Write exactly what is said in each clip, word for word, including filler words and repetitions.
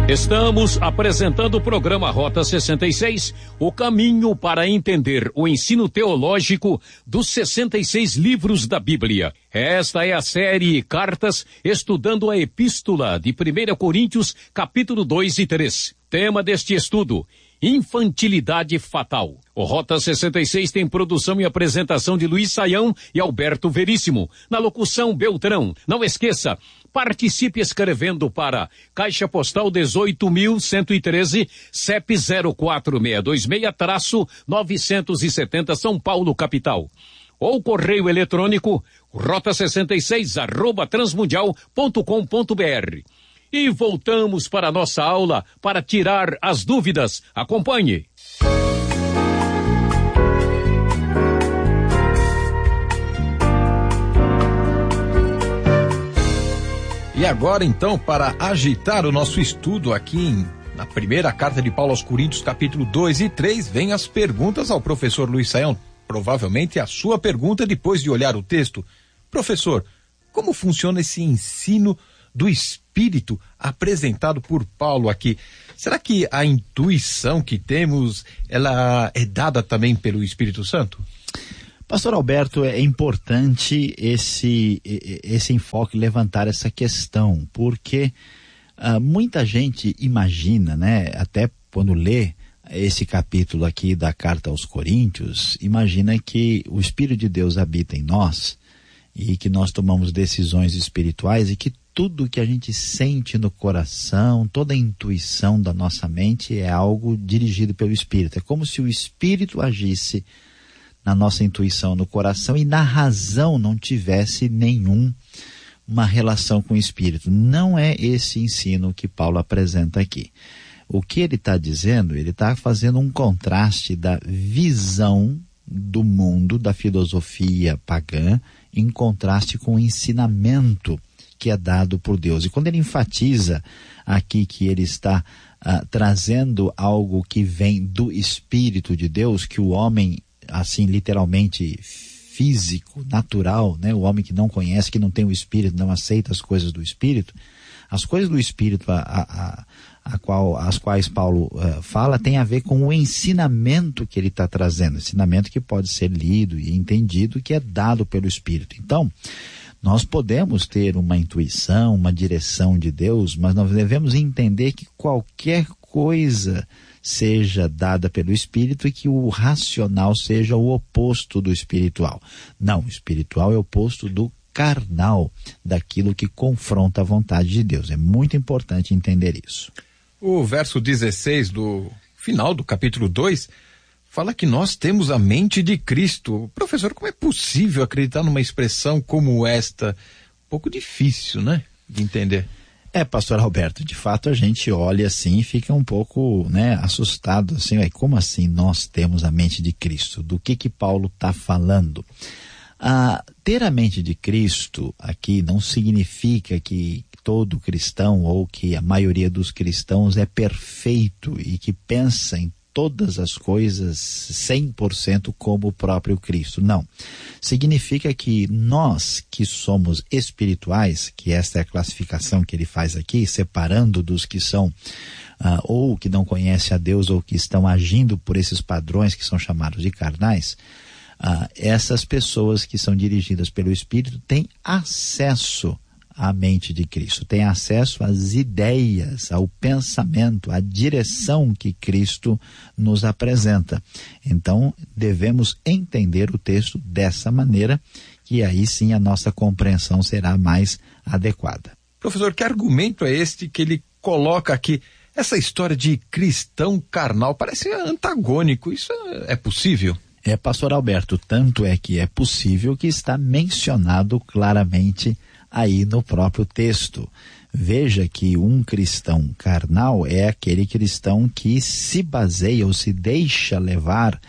Estamos apresentando o programa Rota sessenta e seis, o caminho para entender o ensino teológico dos sessenta e seis livros da Bíblia. Esta é a série Cartas, estudando a Epístola de primeira Coríntios, capítulo dois e três. Tema deste estudo: infantilidade fatal. O Rota sessenta e seis tem produção e apresentação de Luiz Saião e Alberto Veríssimo. Na locução, Beltrão. Não esqueça, participe escrevendo para Caixa Postal dezoito mil cento e treze, C E P zero quatro seis dois seis, novecentos e setenta, São Paulo, capital. Ou correio eletrônico, rota sessenta e seis, arroba transmundial ponto com ponto br. E voltamos para a nossa aula para tirar as dúvidas. Acompanhe. E agora, então, para agitar o nosso estudo aqui em, na primeira carta de Paulo aos Coríntios, capítulo dois e três, vem as perguntas ao professor Luiz Saião. Provavelmente a sua pergunta depois de olhar o texto. Professor, como funciona esse ensino do Espírito apresentado por Paulo aqui? Será que a intuição que temos, ela é dada também pelo Espírito Santo? Pastor Alberto, é importante esse, esse enfoque, levantar essa questão, porque uh, muita gente imagina, né, até quando lê esse capítulo aqui da carta aos Coríntios, imagina que o Espírito de Deus habita em nós e que nós tomamos decisões espirituais e que tudo que a gente sente no coração, toda a intuição da nossa mente é algo dirigido pelo Espírito. É como se o Espírito agisse na nossa intuição, no coração, e na razão não tivesse nenhuma relação com o Espírito. Não é esse ensino que Paulo apresenta aqui. O que ele está dizendo, ele está fazendo um contraste da visão do mundo, da filosofia pagã, em contraste com o ensinamento que é dado por Deus. E quando ele enfatiza aqui que ele está uh, trazendo algo que vem do Espírito de Deus, que o homem, assim, literalmente físico, natural, né? O homem que não conhece, que não tem o Espírito, não aceita as coisas do Espírito, as coisas do Espírito a, a, a, a qual, as quais Paulo uh, fala, tem a ver com o ensinamento que ele está trazendo, ensinamento que pode ser lido e entendido, que é dado pelo Espírito. Então, nós podemos ter uma intuição, uma direção de Deus, mas nós devemos entender que qualquer coisa seja dada pelo Espírito e que o racional seja o oposto do espiritual. Não, o espiritual é o oposto do carnal, daquilo que confronta a vontade de Deus. É muito importante entender isso. O verso dezesseis do final do capítulo dois fala que nós temos a mente de Cristo. Professor, como é possível acreditar numa expressão como esta? Um pouco difícil, né, de entender. É, pastor Alberto, de fato a gente olha assim e fica um pouco, né, assustado, assim, ué, como assim nós temos a mente de Cristo? Do que que Paulo está falando? Ah, ter a mente de Cristo aqui não significa que todo cristão ou que a maioria dos cristãos é perfeito e que pensa em todas as coisas cem por cento como o próprio Cristo. Não. Significa que nós que somos espirituais, que esta é a classificação que ele faz aqui, separando dos que são uh, ou que não conhecem a Deus ou que estão agindo por esses padrões que são chamados de carnais, uh, essas pessoas que são dirigidas pelo Espírito têm acesso a mente de Cristo, tem acesso às ideias, ao pensamento, à direção que Cristo nos apresenta. Então, devemos entender o texto dessa maneira, que aí sim a nossa compreensão será mais adequada. Professor, que argumento é este que ele coloca aqui? Essa história de cristão carnal parece antagônico. Isso é possível? É, pastor Alberto, tanto é que é possível que está mencionado claramente aí no próprio texto. Veja que um cristão carnal é aquele cristão que se baseia ou se deixa levar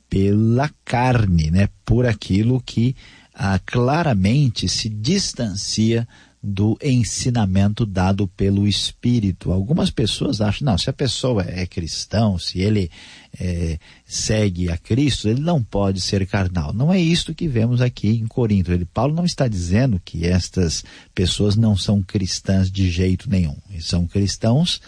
pela carne, né? Por aquilo que ah, claramente se distancia do ensinamento dado pelo Espírito. Algumas pessoas acham, não, se a pessoa é cristão, se ele é, segue a Cristo, ele não pode ser carnal. Não é isto que vemos aqui em Corinto. Ele, Paulo não está dizendo que estas pessoas não são cristãs de jeito nenhum. Eles são cristãos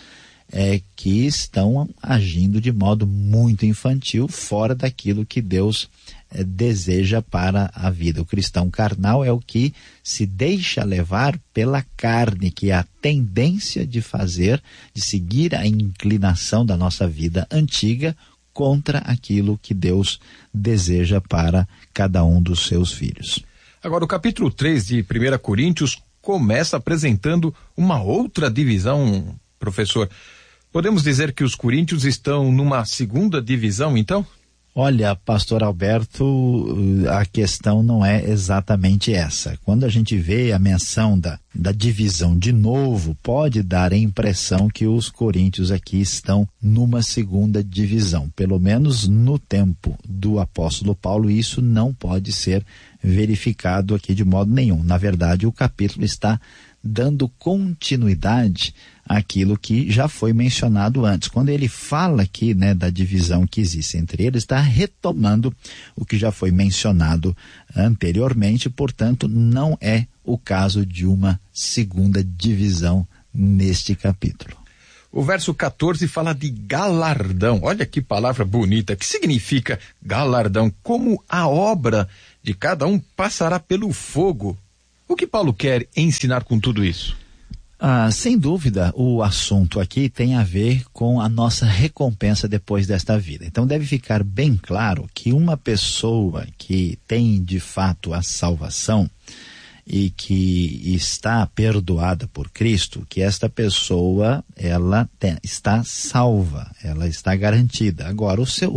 é, que estão agindo de modo muito infantil, fora daquilo que Deus é, deseja para a vida. O cristão carnal é o que se deixa levar pela carne, que é a tendência de fazer, de seguir a inclinação da nossa vida antiga contra aquilo que Deus deseja para cada um dos seus filhos. Agora, o capítulo três de primeira Coríntios começa apresentando uma outra divisão, professor. Podemos dizer que os coríntios estão numa segunda divisão, então? Olha, pastor Alberto, a questão não é exatamente essa. Quando a gente vê a menção da, da divisão de novo, pode dar a impressão que os coríntios aqui estão numa segunda divisão. Pelo menos no tempo do apóstolo Paulo, isso não pode ser verificado aqui de modo nenhum. Na verdade, o capítulo está dando continuidade àquilo que já foi mencionado antes. Quando ele fala aqui, né, da divisão que existe entre eles, está retomando o que já foi mencionado anteriormente, portanto, não é o caso de uma segunda divisão neste capítulo. O verso quatorze fala de galardão. Olha que palavra bonita. Que significa galardão? Como a obra de cada um passará pelo fogo. O que Paulo quer ensinar com tudo isso? Ah, sem dúvida, o assunto aqui tem a ver com a nossa recompensa depois desta vida. Então deve ficar bem claro que uma pessoa que tem de fato a salvação e que está perdoada por Cristo, que esta pessoa, ela tem, está salva, ela está garantida. Agora, o seu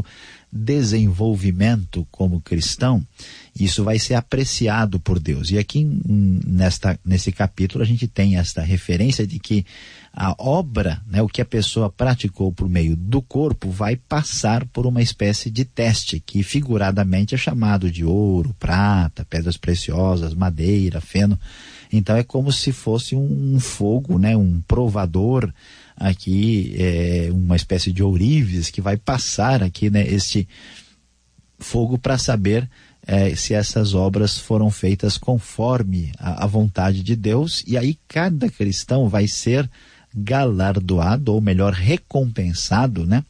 desenvolvimento como cristão, isso vai ser apreciado por Deus. E aqui nesta, nesse capítulo a gente tem esta referência de que a obra, né, o que a pessoa praticou por meio do corpo, vai passar por uma espécie de teste, que figuradamente é chamado de ouro, prata, pedras preciosas, madeira, feno. Então é como se fosse um fogo, né, um provador aqui, é, uma espécie de ourives que vai passar aqui, né, este fogo para saber é, se essas obras foram feitas conforme a, a vontade de Deus, e aí cada cristão vai ser galardoado, ou melhor, recompensado, né,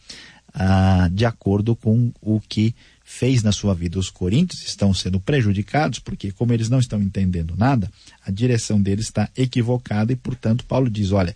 ah, de acordo com o que fez na sua vida. Os coríntios estão sendo prejudicados porque, como eles não estão entendendo nada, a direção deles está equivocada e, portanto, Paulo diz, olha,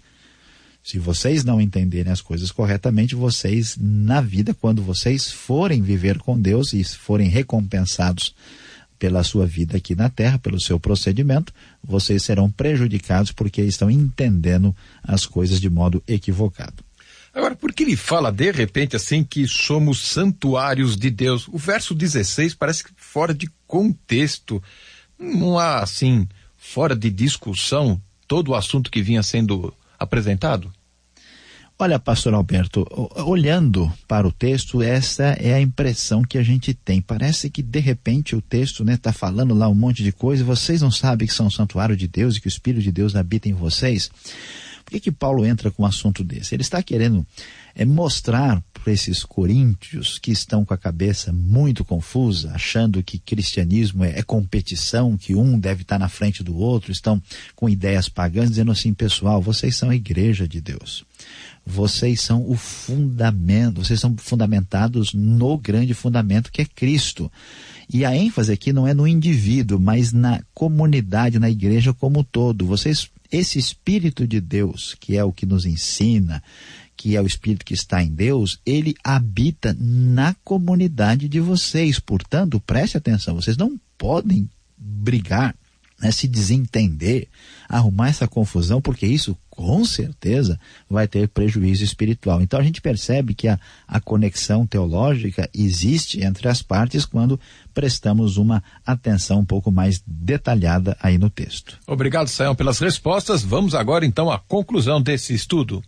se vocês não entenderem as coisas corretamente, vocês, na vida, quando vocês forem viver com Deus e forem recompensados pela sua vida aqui na terra, pelo seu procedimento, vocês serão prejudicados porque estão entendendo as coisas de modo equivocado. Agora, por que ele fala de repente assim que somos santuários de Deus? O verso dezesseis parece fora de contexto. Não há, assim, fora de discussão todo o assunto que vinha sendo apresentado? Olha, pastor Alberto, olhando para o texto, essa é a impressão que a gente tem. Parece que de repente o texto, né, tá falando lá um monte de coisa e vocês não sabem que são um santuário de Deus e que o Espírito de Deus habita em vocês. Por que que Paulo entra com um assunto desse? Ele está querendo é, mostrar para esses coríntios que estão com a cabeça muito confusa, achando que cristianismo é, é competição, que um deve estar na frente do outro, estão com ideias pagãs, dizendo assim, pessoal, vocês são a igreja de Deus. Vocês são o fundamento, vocês são fundamentados no grande fundamento que é Cristo. E a ênfase aqui não é no indivíduo, mas na comunidade, na igreja como um todo. Vocês, esse Espírito de Deus, que é o que nos ensina, que é o Espírito que está em Deus, ele habita na comunidade de vocês. Portanto, preste atenção, vocês não podem brigar, né, se desentender, arrumar essa confusão, porque isso com certeza vai ter prejuízo espiritual. Então a gente percebe que a, a conexão teológica existe entre as partes quando prestamos uma atenção um pouco mais detalhada aí no texto. Obrigado, Sayão, pelas respostas. Vamos agora então à conclusão desse estudo.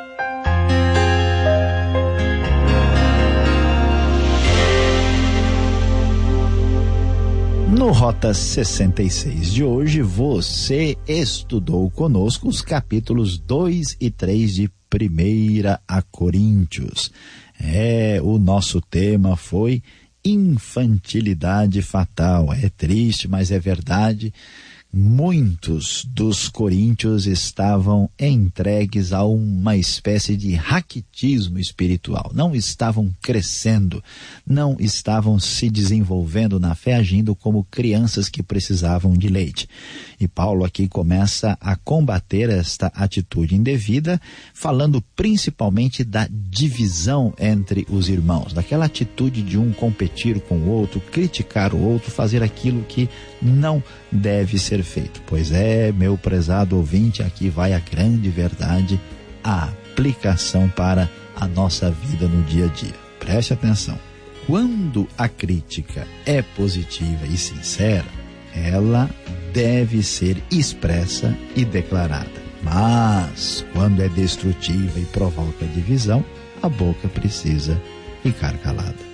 No Rota sessenta e seis de hoje, você estudou conosco os capítulos dois e três de primeira Coríntios. É, o nosso tema foi infantilidade fatal. É triste, mas é verdade. muitos dos coríntios estavam entregues a uma espécie de raquitismo espiritual. Não estavam crescendo, não estavam se desenvolvendo na fé, agindo como crianças que precisavam de leite. E Paulo aqui começa a combater esta atitude indevida, falando principalmente da divisão entre os irmãos, daquela atitude de um competir com o outro, criticar o outro, fazer aquilo que não deve ser feito. Pois é, meu prezado ouvinte, aqui vai a grande verdade, a aplicação para a nossa vida no dia a dia. Preste atenção. Quando a crítica é positiva e sincera, ela deve ser expressa e declarada. Mas, quando é destrutiva e provoca divisão, a boca precisa ficar calada.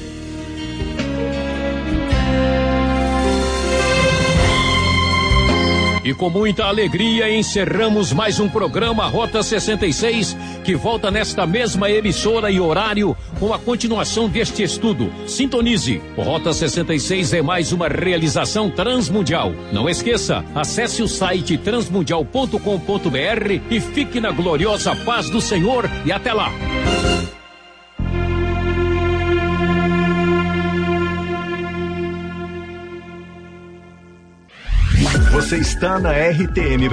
E com muita alegria encerramos mais um programa Rota sessenta e seis, que volta nesta mesma emissora e horário com a continuação deste estudo. Sintonize. O Rota sessenta e seis é mais uma realização transmundial. Não esqueça, acesse o site transmundial ponto com ponto br e fique na gloriosa paz do Senhor e até lá. Você está na R T M